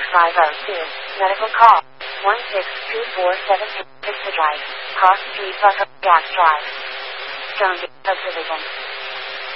502. Medical call. 162478 Vista Drive. Cross Street Bus Gas Drive. Stone Subdivision.